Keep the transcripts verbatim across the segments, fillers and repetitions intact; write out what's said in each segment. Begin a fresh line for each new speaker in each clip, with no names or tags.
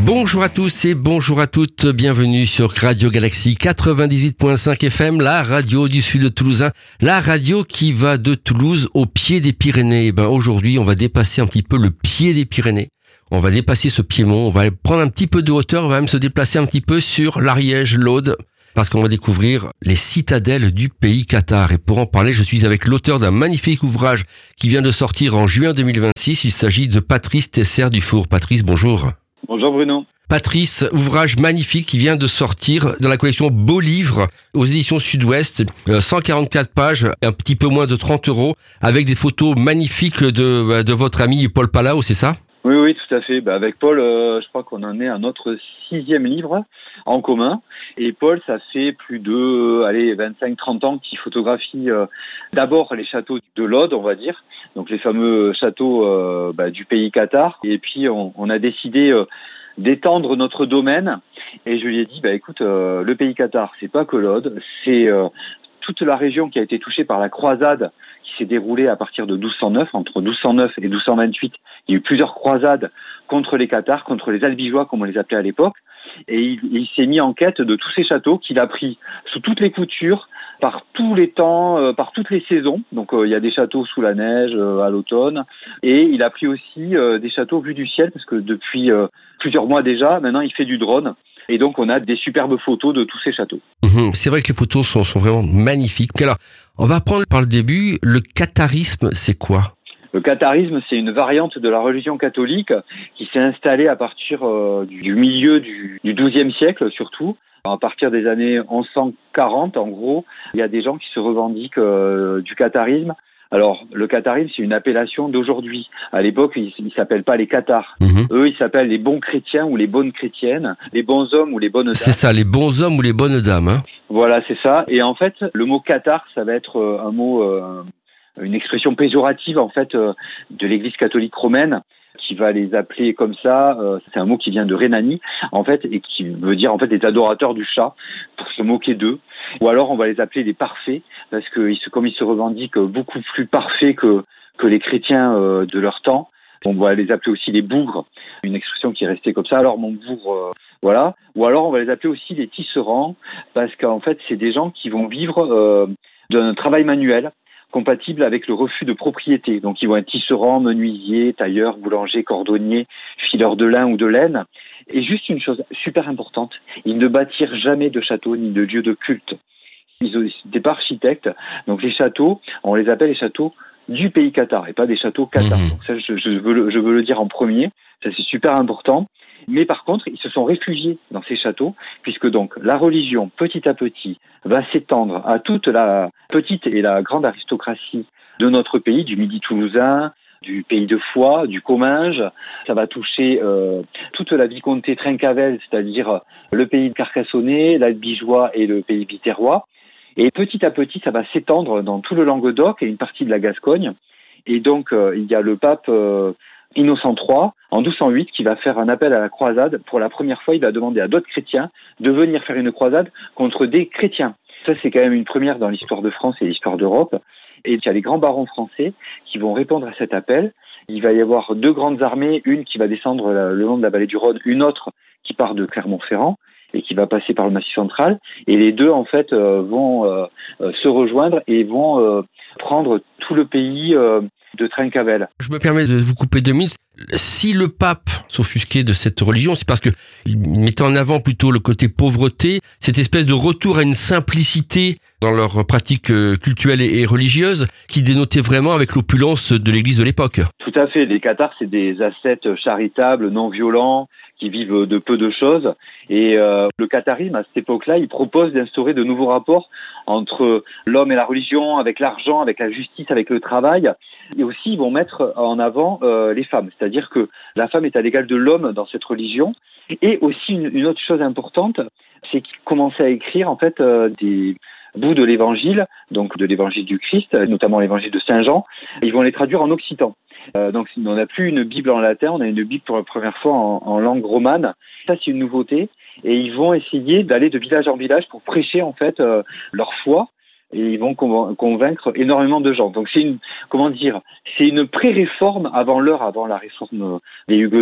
Bonjour à tous et bonjour à toutes, bienvenue sur Radio Galaxie quatre-vingt-dix-huit virgule cinq F M, la radio du sud toulousain, la radio qui va de Toulouse au pied des Pyrénées. Et ben aujourd'hui, on va dépasser un petit peu le pied des Pyrénées. On va dépasser ce piémont, on va prendre un petit peu de hauteur, on va même se déplacer un petit peu sur l'Ariège, l'Aude, parce qu'on va découvrir les citadelles du pays Qatar. Et pour en parler, je suis avec l'auteur d'un magnifique ouvrage qui vient de sortir en juin deux mille vingt-six. Il s'agit de Patrice Tesser-Dufour. Patrice, bonjour.
Bonjour Bruno.
Patrice, ouvrage magnifique qui vient de sortir dans la collection Beaux Livres aux éditions Sud-Ouest, cent quarante-quatre pages, un petit peu moins de trente euros, avec des photos magnifiques de, de votre ami Paul Palao, c'est ça ?
Oui, oui, tout à fait. Bah, avec Paul, euh, je crois qu'on en est à notre sixième livre en commun. Et Paul, ça fait plus de allez, vingt-cinq trente ans qu'il photographie euh, d'abord les châteaux de l'Aude, on va dire, donc les fameux châteaux euh, bah, du pays Qatar. Et puis, on, on a décidé euh, d'étendre notre domaine. Et je lui ai dit, bah, écoute, euh, le pays Qatar, c'est pas que l'Aude, c'est euh, toute la région qui a été touchée par la croisade qui s'est déroulée à partir de douze cent neuf, entre douze cent neuf et douze cent vingt-huit. Il y a eu plusieurs croisades contre les Cathares, contre les Albigeois, comme on les appelait à l'époque. Et il, il s'est mis en quête de tous ces châteaux qu'il a pris sous toutes les coutures, par tous les temps, euh, par toutes les saisons. Donc euh, il y a des châteaux sous la neige, euh, à l'automne. Et il a pris aussi euh, des châteaux vus du ciel, parce que depuis euh, plusieurs mois déjà, maintenant il fait du drone. Et donc on a des superbes photos de tous ces châteaux.
Mmh, c'est vrai que les photos sont, sont vraiment magnifiques. Alors, on va prendre par le début, le qatarisme, c'est quoi ?
Le qatarisme, c'est une variante de la religion catholique qui s'est installée à partir euh, du milieu du, du douzième siècle surtout. À partir des années mille cent quarante, en gros, il y a des gens qui se revendiquent euh, du qatarisme. Alors, le qatarisme, c'est une appellation d'aujourd'hui. À l'époque, ils ne s'appellent pas les Cathares. Mmh. Eux, ils s'appellent les bons chrétiens ou les bonnes chrétiennes, les bons hommes ou les bonnes dames.
C'est ça, les bons hommes ou les bonnes dames. Hein.
Voilà, c'est ça. Et en fait, le mot Qatar, ça va être euh, un mot... Euh, une expression péjorative en fait euh, de l'Église catholique romaine qui va les appeler comme ça. Euh, c'est un mot qui vient de Rhénanie en fait et qui veut dire en fait des adorateurs du chat pour se moquer d'eux. Ou alors on va les appeler des parfaits parce que ils se, comme ils se revendiquent beaucoup plus parfaits que que les chrétiens euh, de leur temps. On va les appeler aussi les bougres, une expression qui est restée comme ça. Alors mon bougre, euh, voilà. Ou alors on va les appeler aussi les tisserands parce qu'en fait c'est des gens qui vont vivre euh, d'un travail manuel compatible avec le refus de propriété. Donc ils vont être tisserands, menuisiers, tailleurs, boulangers, cordonniers, fileurs de lin ou de laine. Et juste une chose super importante, ils ne bâtirent jamais de châteaux ni de lieux de culte. Ils n'étaient pas architectes. Donc les châteaux, on les appelle les châteaux du pays Qatar et pas des châteaux Qatar. Mmh. Donc ça, je, je, veux le, je veux le dire en premier. Ça, c'est super important. Mais par contre, ils se sont réfugiés dans ces châteaux, puisque donc la religion, petit à petit, va s'étendre à toute la petite et la grande aristocratie de notre pays, du Midi toulousain, du pays de Foix, du Comminges. Ça va toucher euh, toute la vicomté Trincavel, c'est-à-dire le pays de Carcassonnet, l'Albigeois et le pays biterrois. Et petit à petit, ça va s'étendre dans tout le Languedoc et une partie de la Gascogne. Et donc, euh, il y a le pape... Euh, Innocent trois, en douze cent huit, qui va faire un appel à la croisade. Pour la première fois, il va demander à d'autres chrétiens de venir faire une croisade contre des chrétiens. Ça, c'est quand même une première dans l'histoire de France et l'histoire d'Europe. Et il y a les grands barons français qui vont répondre à cet appel. Il va y avoir deux grandes armées, une qui va descendre le long de la vallée du Rhône, une autre qui part de Clermont-Ferrand et qui va passer par le Massif central. Et les deux, en fait, euh, vont euh, euh, se rejoindre et vont euh, prendre tout le pays... Euh, de Trincavel.
Je me permets de vous couper deux minutes. Si le pape s'offusquait de cette religion, c'est parce que il mettait en avant plutôt le côté pauvreté, cette espèce de retour à une simplicité dans leurs pratiques cultuelles et religieuses qui dénotait vraiment avec l'opulence de l'Église de l'époque.
Tout à fait. Les Cathares, c'est des ascètes charitables, non violents, qui vivent de peu de choses. Et euh, le qatarisme, à cette époque-là, il propose d'instaurer de nouveaux rapports entre l'homme et la religion, avec l'argent, avec la justice, avec le travail. Et aussi, ils vont mettre en avant euh, les femmes. C'est-à-dire que la femme est à l'égal de l'homme dans cette religion. Et aussi, une, une autre chose importante, c'est qu'ils commençaient à écrire, en fait, euh, des bouts de l'évangile, donc de l'évangile du Christ, notamment l'évangile de Saint Jean. Ils vont les traduire en occitan. Euh, donc on n'a plus une Bible en latin, on a une Bible pour la première fois en, en langue romane. Ça, c'est une nouveauté. Et ils vont essayer d'aller de village en village pour prêcher en fait euh, leur foi. Et ils vont convaincre énormément de gens. Donc c'est une, comment dire, c'est une pré-réforme avant l'heure, avant la réforme des Huguenots.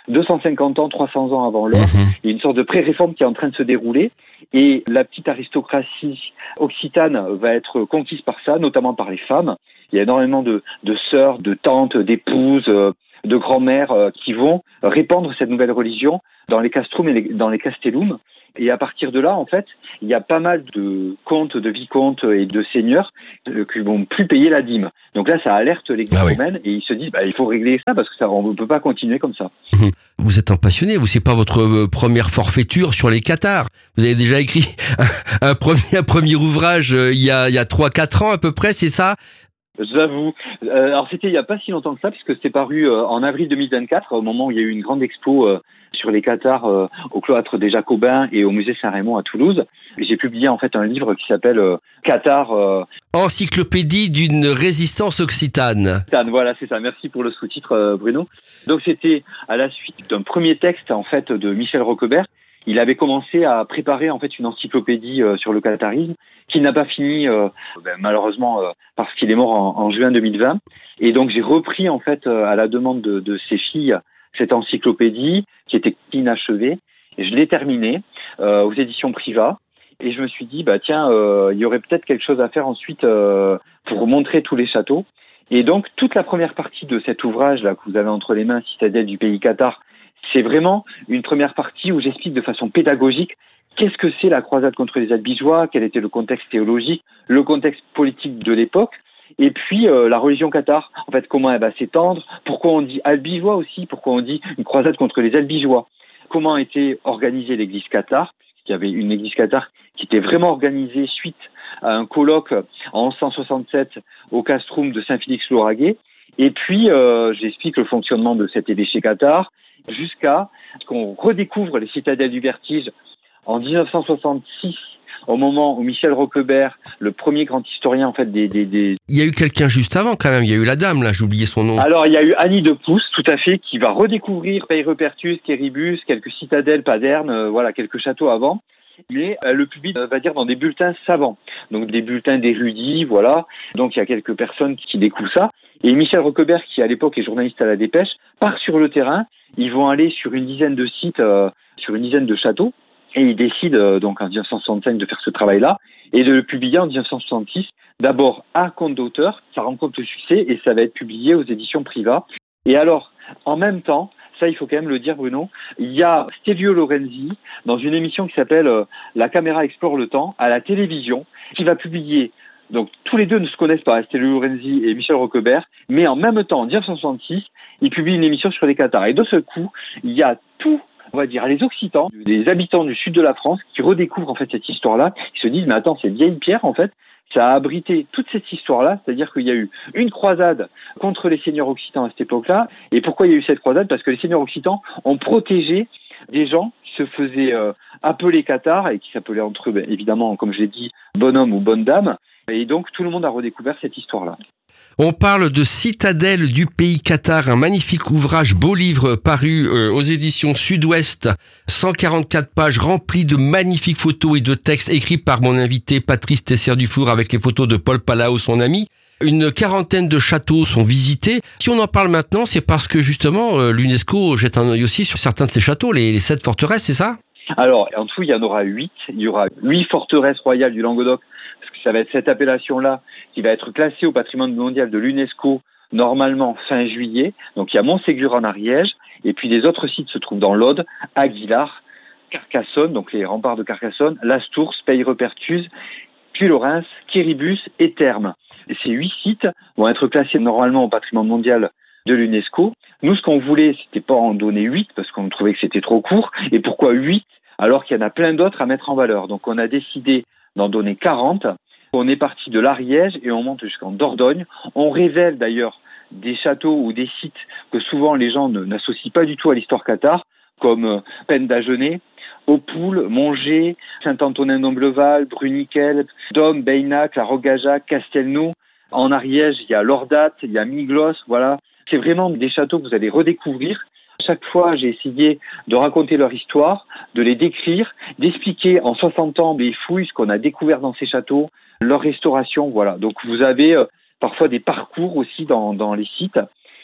deux cent cinquante ans, trois cents ans avant l'heure. Mmh. Il y a une sorte de pré-réforme qui est en train de se dérouler. Et la petite aristocratie occitane va être conquise par ça, notamment par les femmes. Il y a énormément de, de sœurs, de tantes, d'épouses, de grand-mères qui vont répandre cette nouvelle religion dans les castrum et les, dans les castellum. Et à partir de là, en fait, il y a pas mal de comtes, de vicomtes et de seigneurs qui vont plus payer la dîme. Donc là, ça alerte l'Église ah oui. romaine et ils se disent, bah, il faut régler ça parce que ça, on ne peut pas continuer comme ça.
Vous êtes un passionné, vous, c'est pas votre première forfaiture sur les cathares. Vous avez déjà écrit un, un, premier, un premier ouvrage il y a, il y a trois quatre ans à peu près, c'est ça?
J'avoue. Euh, alors c'était il n'y a pas si longtemps que ça, puisque c'est paru euh, en avril deux mille vingt-quatre, au moment où il y a eu une grande expo euh, sur les cathares euh, au cloître des Jacobins et au musée Saint-Raymond à Toulouse. Et j'ai publié en fait un livre qui s'appelle euh, Cathare. Euh...
Encyclopédie d'une résistance occitane.
Voilà, c'est ça. Merci pour le sous-titre, euh, Bruno. Donc c'était à la suite d'un premier texte en fait de Michel Roquebert. Il avait commencé à préparer en fait une encyclopédie euh, sur le catharisme qui n'a pas fini euh, ben, malheureusement euh, parce qu'il est mort en, en juin deux mille vingt. Et donc j'ai repris en fait euh, à la demande de, de ses filles cette encyclopédie qui était inachevée. Et je l'ai terminée euh, aux éditions Privat. Et je me suis dit bah tiens euh, il y aurait peut-être quelque chose à faire ensuite euh, pour montrer tous les châteaux. Et donc toute la première partie de cet ouvrage là que vous avez entre les mains, Citadelle du pays cathare, c'est vraiment une première partie où j'explique de façon pédagogique qu'est-ce que c'est la croisade contre les Albigeois, quel était le contexte théologique, le contexte politique de l'époque, et puis euh, la religion cathare, en fait, comment elle va s'étendre, pourquoi on dit Albigeois aussi, pourquoi on dit une croisade contre les Albigeois, comment a été organisée l'église cathare, puisqu'il y avait une église cathare qui était vraiment organisée suite à un colloque en onze cent soixante-sept au castrum de Saint-Félix-Lauragais, et puis euh, j'explique le fonctionnement de cet évêché cathare, jusqu'à ce qu'on redécouvre les citadelles du vertige en dix-neuf cent soixante-six, au moment où Michel Roquebert, le premier grand historien en fait des, des, des...
Il y a eu quelqu'un juste avant quand même, il y a eu la dame là, j'ai oublié son nom.
Alors il y a eu Annie de Pousse, tout à fait, qui va redécouvrir Peyrepertus, Quéribus, quelques citadelles, Paderne, euh, voilà, quelques châteaux avant. Mais euh, le public euh, va dire dans des bulletins savants, donc des bulletins d'érudits, voilà. Donc il y a quelques personnes qui découvrent ça. Et Michel Roquebert, qui à l'époque est journaliste à la Dépêche, part sur le terrain. Ils vont aller sur une dizaine de sites, euh, sur une dizaine de châteaux, et ils décident euh, donc en dix-neuf cent soixante-cinq de faire ce travail-là et de le publier en dix-neuf cent soixante-six. D'abord à compte d'auteur, ça rencontre le succès et ça va être publié aux éditions Privat. Et alors, en même temps, ça il faut quand même le dire Bruno, il y a Stelvio Lorenzi dans une émission qui s'appelle euh, La caméra explore le temps à la télévision, qui va publier. Donc tous les deux ne se connaissent pas, Stelvio Lorenzi et Michel Roquebert, mais en même temps, en dix-neuf cent soixante-six, ils publient une émission sur les cathares. Et de ce coup, il y a tout, on va dire, les Occitans, les habitants du sud de la France, qui redécouvrent en fait cette histoire-là, qui se disent, mais attends, c'est vieille pierre en fait, ça a abrité toute cette histoire-là, c'est-à-dire qu'il y a eu une croisade contre les seigneurs occitans à cette époque-là. Et pourquoi il y a eu cette croisade? Parce que les seigneurs occitans ont protégé des gens qui se faisaient euh, appeler cathares et qui s'appelaient entre eux, ben, évidemment, comme je l'ai dit, bonhomme ou bonne dame. Et donc, tout le monde a redécouvert cette histoire-là.
On parle de Citadelle du pays cathare, un magnifique ouvrage, beau livre paru euh, aux éditions Sud-Ouest, cent quarante-quatre pages remplies de magnifiques photos et de textes écrits par mon invité Patrice Tesser-Dufour avec les photos de Paul Palao, son ami. Une quarantaine de châteaux sont visités. Si on en parle maintenant, c'est parce que justement euh, l'UNESCO jette un œil aussi sur certains de ces châteaux, les, les sept forteresses, c'est ça?
Alors, en tout, il y en aura huit. Il y aura huit forteresses royales du Languedoc. Ça va être cette appellation-là qui va être classée au patrimoine mondial de l'UNESCO normalement fin juillet. Donc il y a Montségur en Ariège et puis les autres sites se trouvent dans l'Aude, Aguilar, Carcassonne, donc les remparts de Carcassonne, Lastours, Peyrepertus, Puy-Laurens, Quéribus et Thermes. Et ces huit sites vont être classés normalement au patrimoine mondial de l'UNESCO. Nous, ce qu'on voulait, c'était pas en donner huit parce qu'on trouvait que c'était trop court. Et pourquoi huit alors qu'il y en a plein d'autres à mettre en valeur? Donc on a décidé d'en donner quarante. On est parti de l'Ariège et on monte jusqu'en Dordogne. On révèle d'ailleurs des châteaux ou des sites que souvent les gens ne, n'associent pas du tout à l'histoire cathare, comme euh, Penn d'Agenais, Opoules, Mongé, Saint-Antonin-d'Ombleval, Bruniquel, Dôme, Beynac, La Rogajac, Castelnau. En Ariège, il y a Lordat, il y a Miglos, voilà. C'est vraiment des châteaux que vous allez redécouvrir. Chaque fois, j'ai essayé de raconter leur histoire, de les décrire, d'expliquer en soixante ans les fouilles, ce qu'on a découvert dans ces châteaux, leur restauration, voilà. Donc vous avez euh, parfois des parcours aussi dans, dans les sites.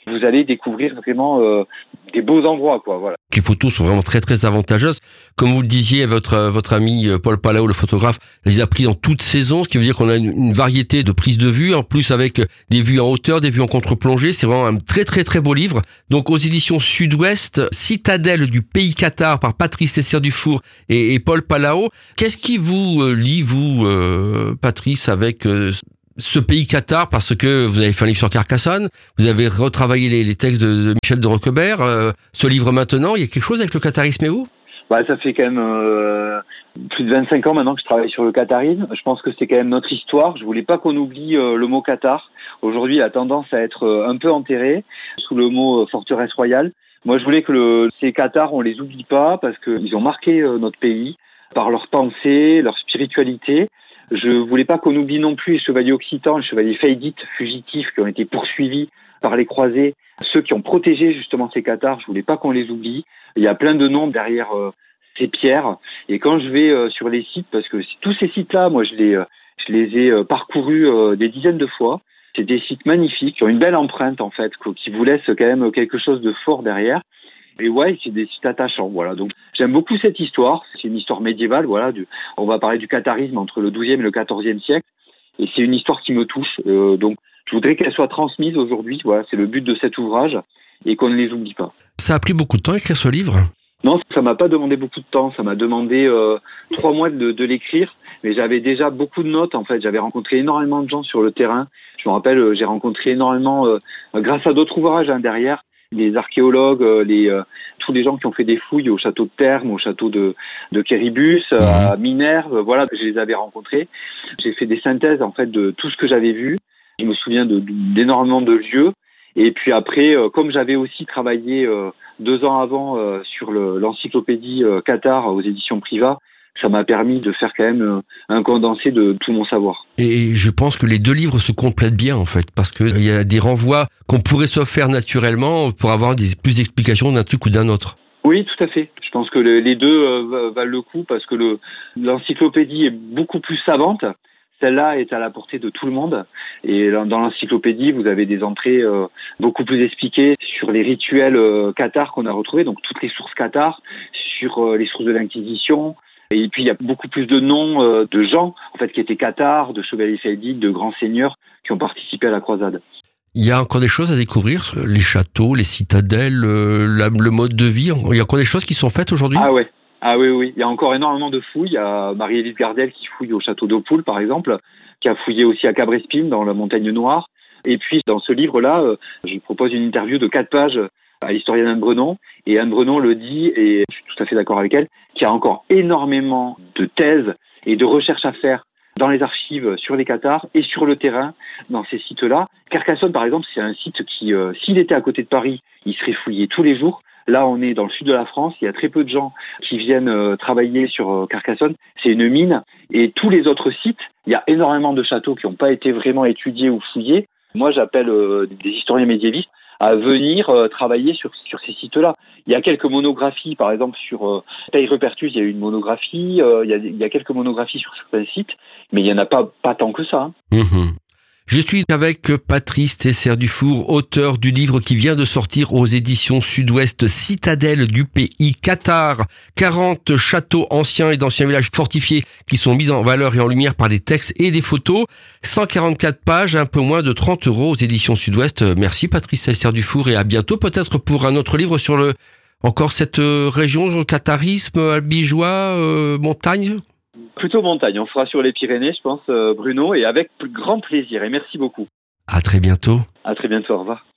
vous allez découvrir vraiment euh, des beaux endroits, quoi. Voilà.
Les photos sont vraiment très très avantageuses. Comme vous le disiez, votre votre ami Paul Palao, le photographe, les a pris en toute saison, ce qui veut dire qu'on a une, une variété de prises de vue, en plus avec des vues en hauteur, des vues en contre-plongée. C'est vraiment un très très très beau livre. Donc aux éditions Sud-Ouest, Citadelle du pays Qatar par Patrice Tessier-Dufour et, et Paul Palao. Qu'est-ce qui vous euh, lie, vous, euh, Patrice, avec euh, ce pays Qatar, parce que vous avez fait un livre sur Carcassonne, vous avez retravaillé les, les textes de, de Michel de Roquebert, euh, ce livre maintenant, il y a quelque chose avec le qatarisme et vous ?
Bah, ça fait quand même euh, plus de vingt-cinq ans maintenant que je travaille sur le qatarisme. Je pense que c'est quand même notre histoire. Je voulais pas qu'on oublie euh, le mot Qatar. Aujourd'hui, il a tendance à être euh, un peu enterré sous le mot euh, forteresse royale. Moi, je voulais que le, ces Qatars, on les oublie pas parce qu'ils ont marqué euh, notre pays par leur pensée, leur spiritualité. Je voulais pas qu'on oublie non plus les chevaliers occitans, les chevaliers faïdites, fugitifs, qui ont été poursuivis par les croisés, ceux qui ont protégé justement ces Qatars. Je voulais pas qu'on les oublie. Il y a plein de noms derrière euh, ces pierres. Et quand je vais euh, sur les sites, parce que tous ces sites-là, moi, je les, euh, je les ai euh, parcourus euh, des dizaines de fois. C'est des sites magnifiques, qui ont une belle empreinte en fait, qui vous laissent quand même quelque chose de fort derrière. Et ouais, c'est des sites attachants, voilà. Donc j'aime beaucoup cette histoire. C'est une histoire médiévale, voilà. Du, on va parler du qatarisme entre le douzième et le quatorzième siècle. Et c'est une histoire qui me touche. Euh, donc je voudrais qu'elle soit transmise aujourd'hui. Voilà, c'est le but de cet ouvrage et qu'on ne les oublie pas.
Ça a pris beaucoup de temps à écrire ce livre ?
Non, ça m'a pas demandé beaucoup de temps. Ça m'a demandé euh, trois mois de, de l'écrire. Mais j'avais déjà beaucoup de notes, en fait. J'avais rencontré énormément de gens sur le terrain. Je me rappelle, euh, j'ai rencontré énormément, euh, grâce à d'autres ouvrages hein, derrière, les archéologues, euh, les, euh, tous les gens qui ont fait des fouilles au château de Termes, au château de, de Quéribus, euh, à Minerve. Voilà, je les avais rencontrés. J'ai fait des synthèses, en fait, de tout ce que j'avais vu. Je me souviens de, d'énormément de lieux. Et puis après, euh, comme j'avais aussi travaillé euh, deux ans avant euh, sur le, l'encyclopédie euh, Qatar aux éditions Priva, ça m'a permis de faire quand même euh, un condensé de tout mon savoir.
Et je pense que les deux livres se complètent bien en fait, parce que il y a des renvois qu'on pourrait se faire naturellement pour avoir des, plus d'explications d'un truc ou d'un autre.
Oui, tout à fait. Je pense que le, les deux euh, valent le coup parce que le, l'encyclopédie est beaucoup plus savante. Celle-là est à la portée de tout le monde. Et dans l'encyclopédie, vous avez des entrées euh, beaucoup plus expliquées sur les rituels euh, cathares qu'on a retrouvés, donc toutes les sources cathares, sur euh, les sources de l'Inquisition. Et puis il y a beaucoup plus de noms euh, de gens en fait qui étaient cathares, de chevaliers faïdiques, de grands seigneurs qui ont participé à la croisade.
Il y a encore des choses à découvrir, les châteaux, les citadelles, euh, la, le mode de vie. Il y a encore des choses qui sont faites aujourd'hui ?
Ah ouais. Ah oui, oui, il y a encore énormément de fouilles. Il y a Marie-Élise Gardel qui fouille au château d'Oppoul, par exemple, qui a fouillé aussi à Cabrespine, dans la Montagne Noire. Et puis, dans ce livre-là, je propose une interview de quatre pages à l'historienne Anne Brenon. Et Anne Brenon le dit, et je suis tout à fait d'accord avec elle, qu'il y a encore énormément de thèses et de recherches à faire dans les archives sur les Qatars et sur le terrain dans ces sites-là. Carcassonne, par exemple, c'est un site qui, euh, s'il était à côté de Paris, il serait fouillé tous les jours. Là, on est dans le sud de la France. Il y a très peu de gens qui viennent euh, travailler sur euh, Carcassonne. C'est une mine. Et tous les autres sites, il y a énormément de châteaux qui n'ont pas été vraiment étudiés ou fouillés. Moi, j'appelle euh, des historiens médiévistes à venir euh, travailler sur, sur ces sites-là. Il y a quelques monographies, par exemple, sur euh, Peyrepertus, il y a eu une monographie. Euh, il, y a, il y a quelques monographies sur certains sites, mais il n'y en a pas, pas tant que ça. Hein.
Mmh. Je suis avec Patrice Tessier-Dufour, auteur du livre qui vient de sortir aux éditions Sud-Ouest, Citadelle du pays Qatar. quarante châteaux anciens et d'anciens villages fortifiés qui sont mis en valeur et en lumière par des textes et des photos. cent quarante-quatre pages, un peu moins de trente euros aux éditions Sud-Ouest. Merci Patrice Tessier-Dufour et à bientôt peut-être pour un autre livre sur le encore cette région, qatarisme, albigeois, euh, montagne.
Plutôt montagne, on fera sur les Pyrénées, je pense, Bruno, et avec grand plaisir. Et merci beaucoup.
À très bientôt.
À très bientôt, au revoir.